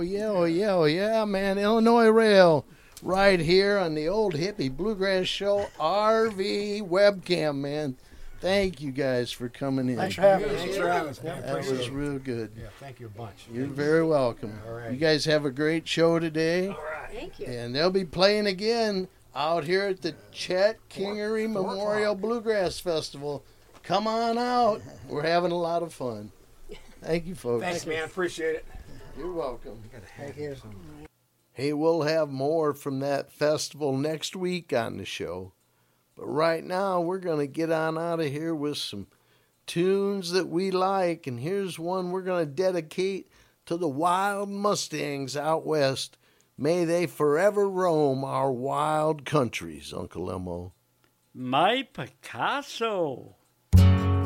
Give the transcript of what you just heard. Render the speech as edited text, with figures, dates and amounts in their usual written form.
yeah, man. Illinois Rail right here on the Old Hippie Bluegrass Show RV webcam, man. Thank you guys for coming in. Thanks for having us. Thanks for having us, man. That was real good. Yeah, thank you a bunch. You're very welcome. All right. You guys have a great show today. Thank you. And they'll be playing again out here at the Chet Kingery Memorial Bluegrass Festival. Come on out. We're having a lot of fun. Thank you, folks. Thanks, man. Appreciate it. You're welcome. Thank you. Hey, we'll have more from that festival next week on the show. But right now, we're going to get on out of here with some tunes that we like. And here's one we're going to dedicate to the wild Mustangs out west. May they forever roam our wild countries, Uncle Elmo. My Picasso.